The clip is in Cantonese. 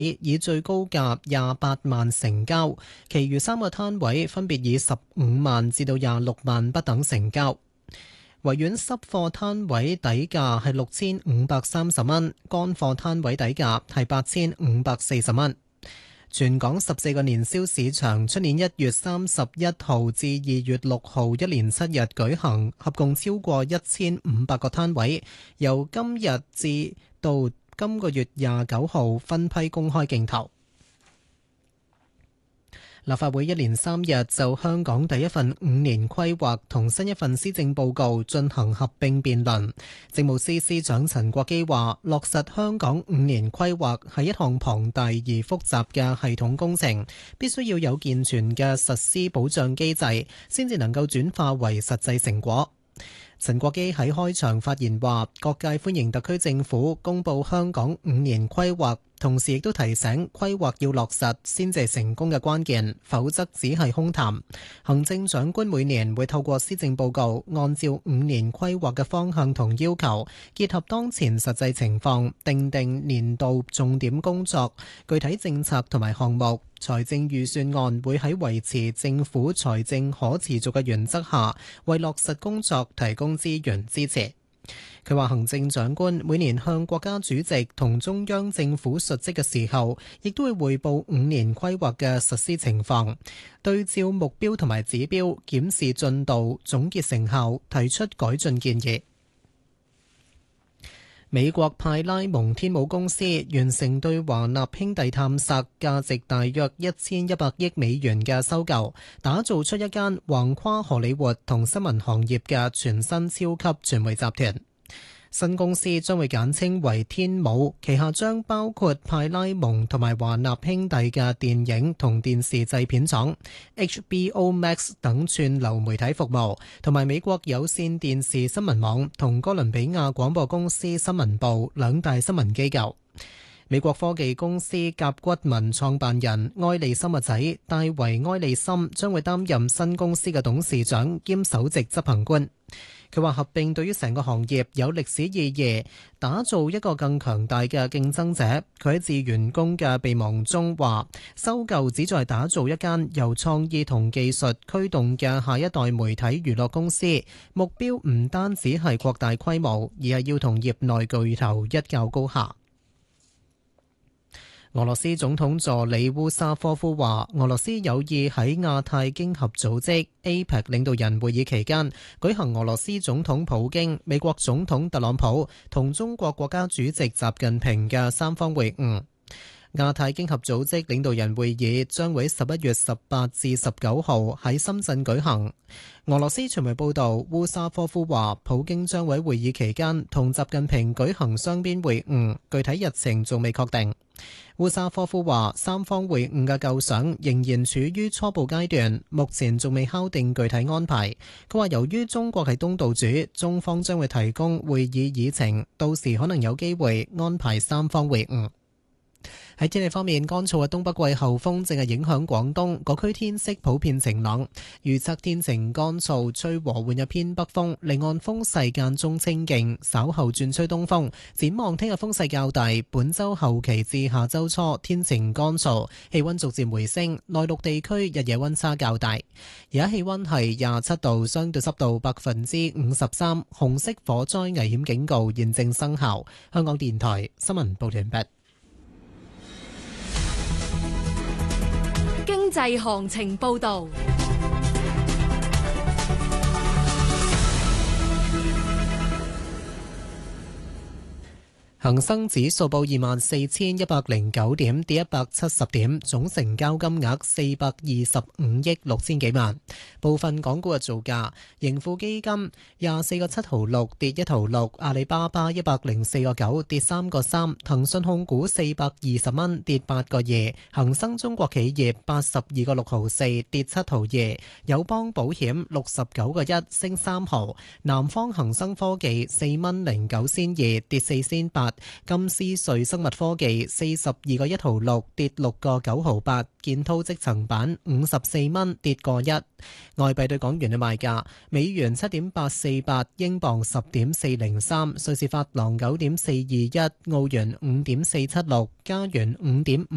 以最高價28萬成交，其餘3個攤位分別以15萬至到26萬不等成交。維園濕貨攤位底價係6530蚊，乾貨攤位底價係8540蚊。全港14個年宵市場出年1月31號至2月6號一連7日舉行，合共超過1500個攤位，由今日至到今個月29號分批公開競投。立法會一連3日就香港第一份5年規劃同新一份施政報告進行合併辯論。政務司司長陳國基話，落實香港5年規劃係一項龐大而複雜嘅系統工程，必須要有健全嘅實施保障機制，先至能夠轉化為實際成果。陳國基喺開場發言話，各界歡迎特區政府公布香港5年規劃，同時亦都提醒規劃要落實先至係成功嘅關鍵，否則只係空談。行政長官每年會透過施政報告，按照5年規劃嘅方向同要求，結合當前實際情況，訂定年度重點工作、具體政策同埋項目。財政預算案會喺維持政府財政可持續嘅原則下，為落實工作提供資源支持。佢話行政長官每年向國家主席同中央政府述職嘅時候，亦都會匯報5年規劃嘅實施情況，對照目標同埋指標，檢視進度，總結成效，提出改進建議。美國派拉蒙天母公司完成對華納兄弟探索價值大約1100億美元嘅收購，打造出一間橫跨荷里活同新聞行業嘅全新超級傳媒集團。新公司將會簡稱為天母，旗下將包括派拉蒙同埋華納兄弟嘅電影同電視製片廠、HBO Max 等串流媒體服務，同埋美國有線電視新聞網同哥倫比亞廣播公司新聞部兩大新聞機構。美國科技公司甲骨文創辦人埃利森嘅仔戴維埃利森將會擔任新公司嘅董事長兼首席執行官。佢話合併對於成個行業有歷史意義，打造一個更強大嘅競爭者。佢喺致員工嘅備忘中話，收購旨在打造一間由創意同技術驅動嘅下一代媒體娛樂公司，目標唔單止係擴大規模，而係要同業內巨頭一較高下。俄羅斯總統助理烏沙科夫話，俄羅斯有意喺亞太經合組織 APEC 領導人會議期間舉行俄羅斯總統普京、美國總統特朗普同中國國家主席習近平嘅三方會晤。亞太經合組織領導人會議將會喺11月18至19號喺深圳舉行。俄羅斯傳媒報導，烏沙科夫話，普京將會喺會議期間同習近平舉行雙邊會晤，具體日程仲未確定。烏沙科夫話，三方會晤嘅構想仍然處於初步階段，目前仲未敲定具體安排。佢話，由於中國係東道主，中方將會提供會議議程，到時可能有機會安排三方會晤。喺天氣方面，乾燥嘅東北季候風正係影響廣東，各區天色普遍晴朗，預測天晴乾燥，吹和緩嘅偏北風，離岸風勢間中清勁，稍後轉吹東風。展望聽日風勢較大，本週後期至下週初天晴乾燥，氣溫逐漸回升，內陸地區日夜溫差較大。而家氣溫係27度，相對濕度53%，紅色火災危險警告現正生效。香港電台新聞報道完畢。 經濟行情報道。 恒生指數報24,109點，跌170點，總成交金額425億6千幾萬。部分港股嘅造價：盈富基金24個7毫6，跌1毫6；阿里巴巴104個9，跌3個3；騰訊控股420蚊，跌8個2；恒生中國企業82個6毫4，跌7毫2；友邦保險69個1，升3毫；南方恒生科技4蚊09仙2，跌4仙8。金斯瑞生物科技42個1毫6，跌6個9毫8；建滔積層板54蚊，跌個1。外幣對港元嘅賣價：美元7.848，英鎊10.403，瑞士法郎9.421，澳元5.476，加元5.5。